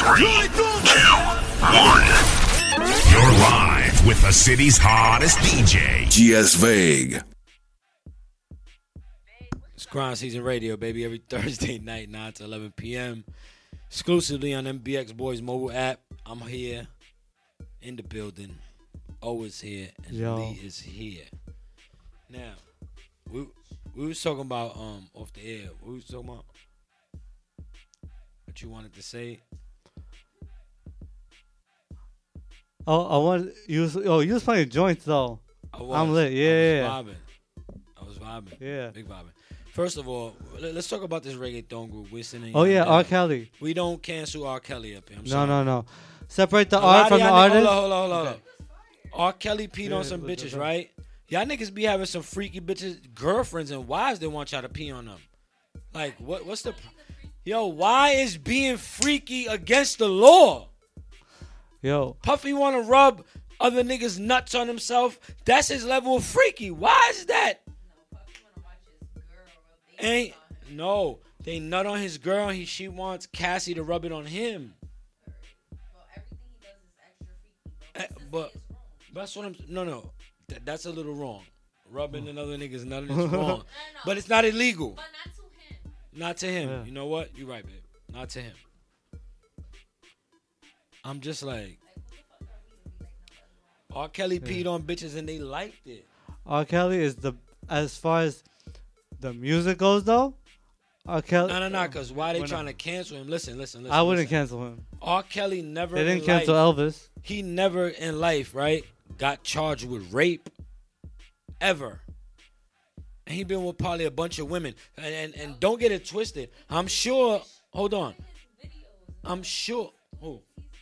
3, 2, 1. You're live with the city's hottest DJ, GS Vague. It's Grind Season Radio, baby, every Thursday night, 9 to 11 p.m. Exclusively on MBX Boys mobile app. I'm here in the building. O is here, and Lee is here. Now, we was talking about off the air. We was talking about what you wanted to say. You was playing joints though. I'm lit. I was vibing. Yeah. Big vibing. First of all, let's talk about this reggaeton group. We're sitting. R. Kelly. We don't cancel R. Kelly up here. No. Separate the art from the artist. Hold on. R. Kelly peed on some bitches, right? Y'all niggas be having some freaky bitches, girlfriends and wives that want y'all to pee on them. Like, what's the... Yo, why is being freaky against the law? Yo. Puffy want to rub other niggas' nuts on himself. That's his level of freaky. Why is that? No, Puffy want to watch his girl rub their nuts on him. No, they nut on his girl and she wants Cassie to rub it on him. Well, everything he does is extra freaky. But that's what I'm... No. That's a little wrong. Rubbing another nigga's nut is wrong. No. But it's not illegal. But not to him. Not to him. Yeah. You know what? You're right, babe. Not to him. I'm just like... R. Kelly peed on bitches and they liked it. R. Kelly is as far as the music goes though. R. Kelly. No. Because why they trying to cancel him? Listen. I wouldn't cancel him. R. Kelly never. They didn't cancel Elvis. He never in life, right, got charged with rape, ever. And he been with probably a bunch of women. And don't get it twisted. I'm sure. Hold on. I'm sure. Who?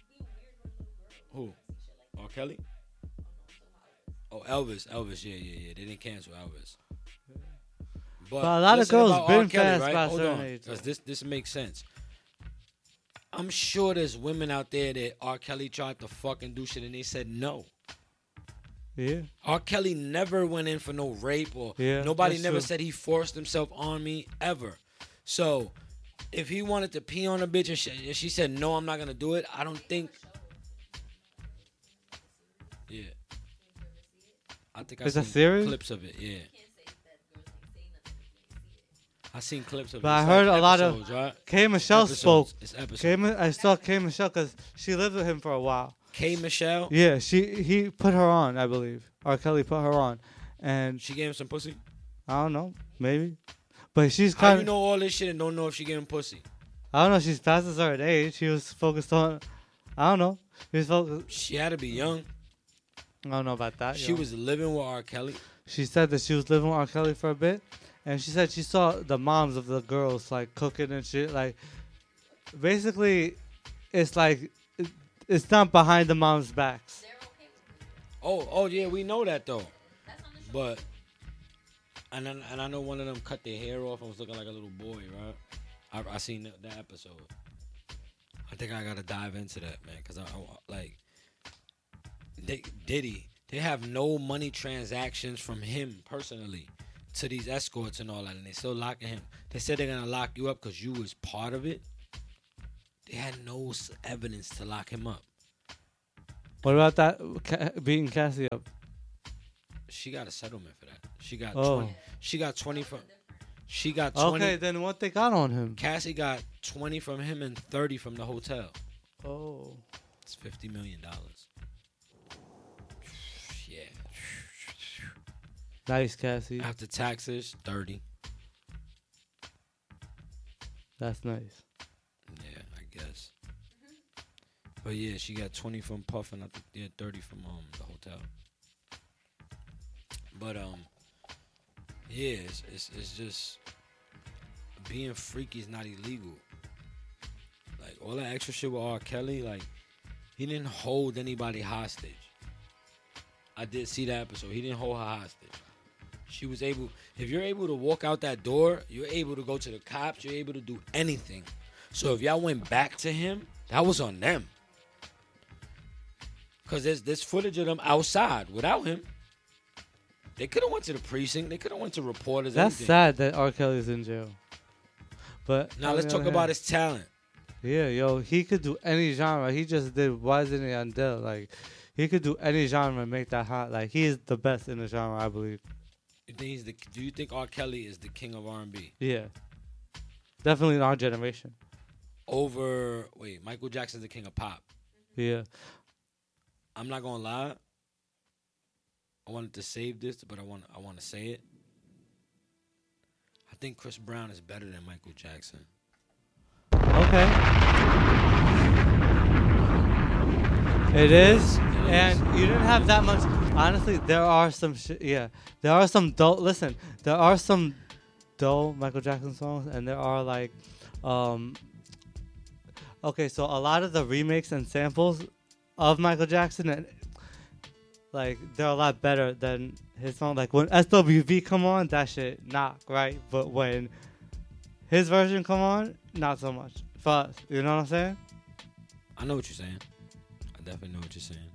R. Kelly? Oh, Elvis. Yeah. They didn't cancel Elvis. But a lot of girls about been R. Kelly, fast right? by a Hold certain on, age. because this makes sense. I'm sure there's women out there that R. Kelly tried to fucking do shit and they said no. Yeah. R. Kelly never went in for no rape or nobody never said he forced himself on me ever. So if he wanted to pee on a bitch and she said no, I'm not gonna do it, I don't think. Yeah. I think I Is that seen serious? clips of it. Yeah. I seen clips of it. But I It's heard like a lot episodes, of right? K. Michelle spoke. It's episodes. I saw K. Michelle because she lived with him for a while. K. Michelle? Yeah, he put her on, I believe. R. Kelly put her on, and She gave him some pussy? I don't know, maybe, but she's How kind you of. know all this shit and don't know if she gave him pussy? I don't know. She's past a certain age. She was focused on. I don't know. She was focused. She had to be young. I don't know about that. She was living with R. Kelly. She said that she was living with R. Kelly for a bit, and she said she saw the moms of the girls like cooking and shit. Like, basically, it's like it's not behind the moms' backs. They're okay with it. Oh yeah, we know that though. That's on the show. But and I know one of them cut their hair off and was looking like a little boy, right? I seen that episode. I think I gotta dive into that, man, because I like they have no money transactions from him personally to these escorts and all that, and they still locking him. They said they're gonna lock you up because you was part of it. They had no evidence to lock him up. What about that beating Cassie up? She got a settlement for that. She got 20. She got 20 from. She got 20. Okay, then what they got on him? Cassie got 20 from him and 30 from the hotel. Oh. It's $50 million. Yeah. Nice, Cassie. After taxes, 30. That's nice. Yeah, I guess. But yeah, she got 20 from Puff and I think 30 from the hotel. But yeah, it's just being freaky is not illegal. Like all that extra shit with R. Kelly, like he didn't hold anybody hostage. I did see that episode. He didn't hold her hostage. She was able. If you're able to walk out that door, you're able to go to the cops. You're able to do anything. So if y'all went back to him, that was on them. Cause there's footage of them outside without him. They could have went to the precinct. They could have went to reporters. That's anything. sad that R. Kelly's in jail. But Now let's talk about his talent. Yeah, yo, he could do any genre. He just did Wasn't It Until. Like, he could do any genre and make that hot. Like, he is the best in the genre, I believe. Do you think R. Kelly is the king of R&B? Yeah. Definitely in our generation. Michael Jackson's the king of pop. Yeah. I'm not gonna lie. I wanted to save this, but I want to say it. I think Chris Brown is better than Michael Jackson. Okay. It is. And you didn't have that much. Honestly, there are some there are some dull. Listen, there are some dull Michael Jackson songs, and there are like, okay, so a lot of the remakes and samples of Michael Jackson, and like they're a lot better than his song. Like when SWV come on, that shit knock, right? But when his version come on, not so much for us. You know what I'm saying? I know what you're saying. I definitely know what you're saying.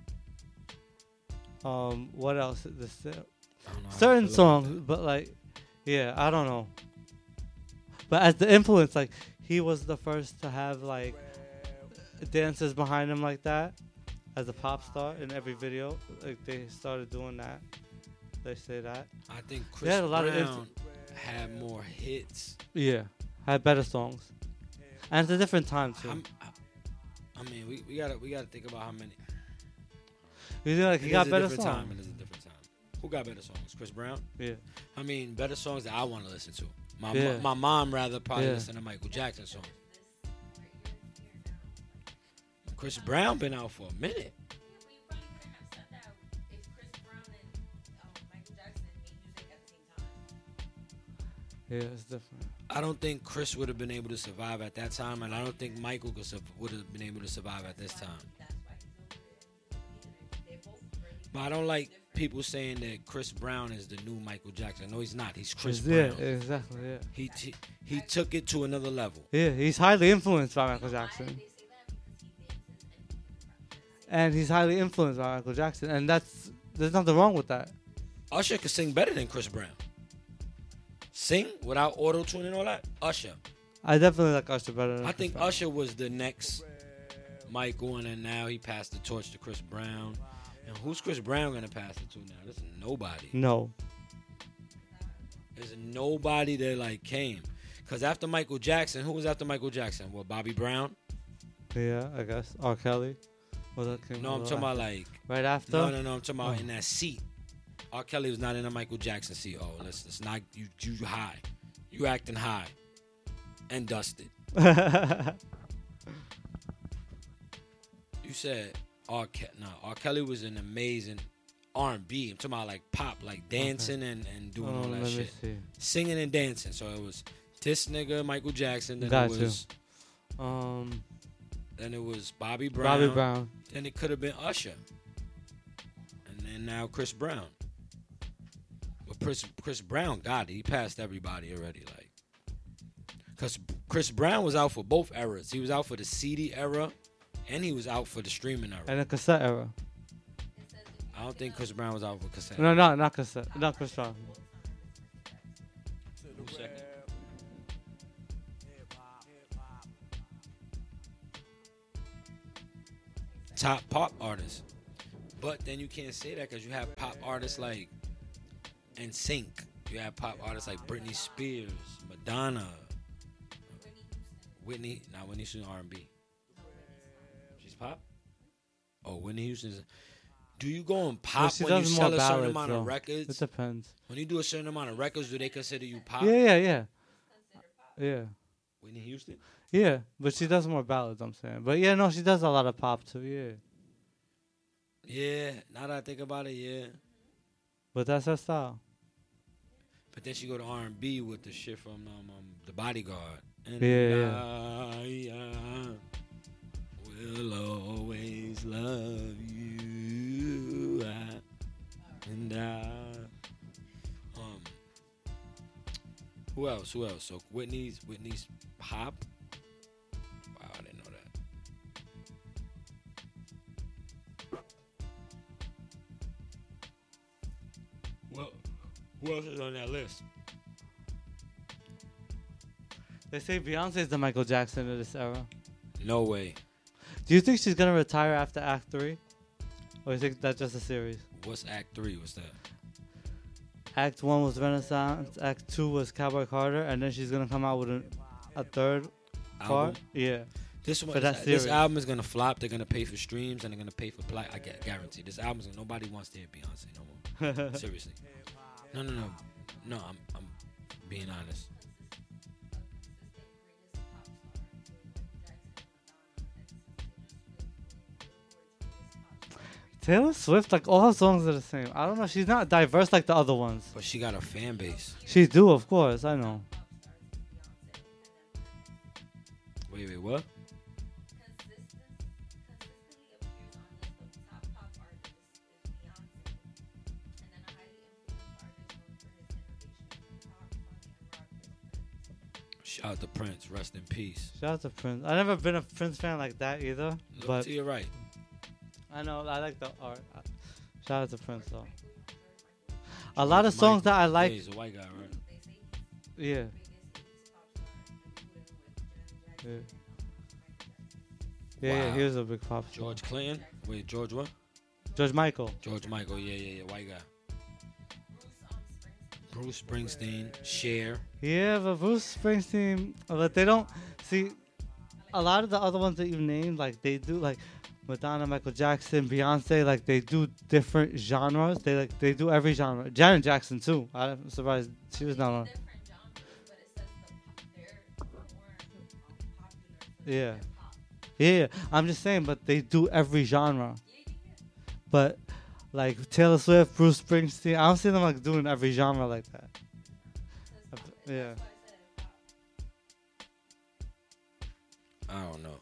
What else? This I don't know how certain I feel songs, about but like, yeah, I don't know. But as the influence, like he was the first to have like dancers behind him like that as a pop star in every video. Like they started doing that. They say that. I think They Chris had a lot Brown of had more hits. Yeah, had better songs, and it's a different time too. I mean, we gotta think about how many. You know, like he got better It is songs. a different time. Who got better songs? Chris Brown? Yeah. I mean, better songs that I want to listen to. Yeah. My mom rather probably Yeah. listen to Michael Jackson songs. Chris Brown been out for a minute. Yeah, it's different. I don't think Chris would have been able to survive at that time, and I don't think Michael would have been able to survive at this time. But I don't like people saying that Chris Brown is the new Michael Jackson. No, he's not. He's Chris Yeah, Brown. exactly. Yeah. He took it to another level. Yeah, he's highly influenced by Michael Jackson. And he's highly influenced by Michael Jackson, and there's nothing wrong with that. Usher could sing better than Chris Brown. Sing without auto-tune and all that? Usher. I definitely like Usher better than I Chris think Brown. Usher was the next Michael, and then now he passed the torch to Chris Brown. And who's Chris Brown going to pass it to now? There's nobody. No. There's nobody that, like, came. Because after Michael Jackson, who was after Michael Jackson? Well, Bobby Brown? Yeah, I guess. R. Kelly. No, I'm talking about, like... Right after? No, I'm talking about in that seat. R. Kelly was not in a Michael Jackson seat. Oh, let's not... You high. You acting high. And dusted. You said... R. Kelly was an amazing R&B. I'm talking about like pop, like dancing and doing all that shit. Singing and dancing. So it was this nigga, Michael Jackson. Then then it was Bobby Brown. Then it could have been Usher. And then now Chris Brown. But Chris Brown got it. He passed everybody already. Like, because Chris Brown was out for both eras. He was out for the CD era. And he was out for the streaming era. And the cassette era. I don't think Chris Brown was out for cassette. No, not cassette. Not Chris Brown. Who's second? Top pop artists. But then you can't say that because you have pop artists like NSYNC. You have pop artists like Britney Spears, Madonna, Whitney. Not Whitney Houston, R&B. Pop? Oh, Whitney Houston's. Do you go on pop when you sell a certain amount of records? It depends. When you do a certain amount of records, do they consider you pop? Yeah. Whitney Houston? Yeah, but she does more ballads, I'm saying. But yeah, no, she does a lot of pop too, yeah. Yeah, now that I think about it, yeah. But that's her style. But then she go to R&B with the shit from The Bodyguard. And Yeah. Will always love you, and who else? So Whitney's pop. Wow, I didn't know that. Well, who else is on that list? They say Beyonce's the Michael Jackson of this era. No way. Do you think she's gonna retire after Act 3? Or you think that's just a series? What's Act 3? What's that? Act 1 was Renaissance, Act 2 was Cowboy Carter, and then she's gonna come out with a third Album? part. Yeah. This one, For that this series. album is gonna flop. They're gonna pay for streams and they're gonna pay for play. I guarantee. This album's nobody wants to hear Beyonce no more. Seriously. No. I'm being honest. Taylor Swift, like all her songs are the same. I don't know. She's not diverse like the other ones. But she got a fan base. She do, of course. I know. Wait, what? Shout out to Prince. Rest in peace. Shout out to Prince. I never been a Prince fan like that either. Look But to your right. I know I like the art. Shout out to Prince though. A lot of songs that I like. Yeah, he's a white guy, right? Yeah. Yeah, Wow. he was a big pop star. George Clinton. Wait, George what? George Michael. George Michael. Yeah. White guy. Bruce Springsteen. Cher. Yeah, but Bruce Springsteen, but they don't see a lot of the other ones that you named. Like they do, like Madonna, Michael Jackson, Beyonce. Like they do different genres. They do every genre. Janet Jackson too. I'm surprised she was not on. Yeah. Yeah, I'm just saying, but they do every genre. But like Taylor Swift, Bruce Springsteen, I don't see them like doing every genre like that. Yeah. I don't know.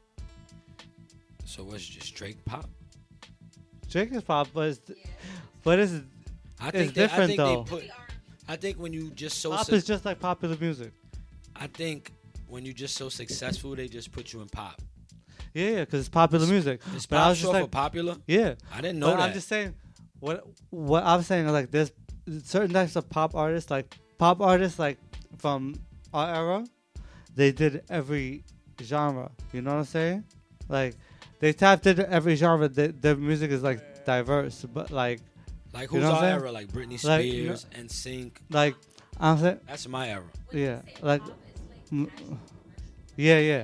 So what's just Drake pop? Drake is pop, but it's I It's think different, they though. put. I think when you just so. pop is just like popular music. I think when you just so successful, they just put you in pop. Yeah, because it's popular music. Is But I pop was just short for like, popular? yeah. I didn't know But that. I'm just saying, what I'm saying is like there's certain types of pop artists, like from our era, they did every genre. You know what I'm saying? Like they tapped into every genre. Their music is like diverse, but like Like You who's know what our I'm saying? era? Like Britney Like, Spears and Sync. I'm saying, That's my era. yeah, like yeah.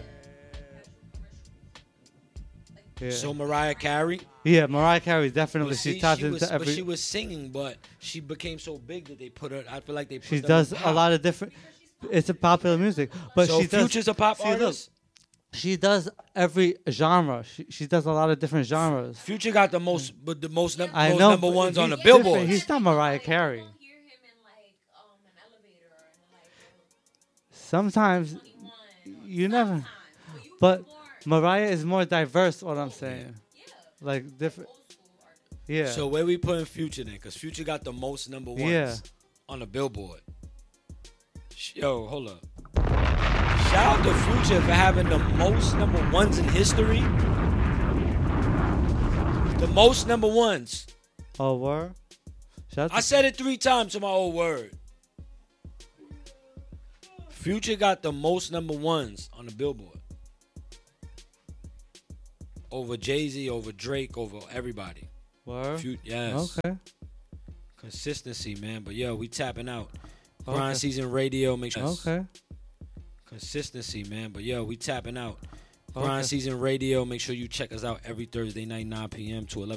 Yeah. So Mariah Carey. Yeah, Mariah Carey definitely. But She see, tapped she into was, every. but she was singing, but she became so big that they put her. I feel like they. Put She them does in a pop. lot of different. It's a popular music, but So she does. Future's a pop see, look, artist. She does every genre. She does a lot of different genres. Future got the most, but the most, I most know number but ones on the he's Billboard. different. He's not Mariah Carey. You don't hear him in like an elevator or in like Sometimes 21. you never. Sometimes. But you But more Mariah is more diverse. What I'm saying, like different. old school artist. Yeah. So where we putting Future then? Because Future got the most number ones Yeah. on the Billboard. Yo, hold up. Shout out to Future for having the most number ones in history. The most number ones. Oh, word. Shout out I to- said it 3 times to my old word. Future got the most number ones on the Billboard. Over Jay-Z, over Drake, over everybody. Word. Yes. Okay. Consistency, man. But yo, we tapping out. Okay. Grind Season Radio. Make sure. Okay. Consistency, man. But yo, we tapping out. Okay. Grind Season Radio. Make sure you check us out every Thursday night, 9 p.m. to 11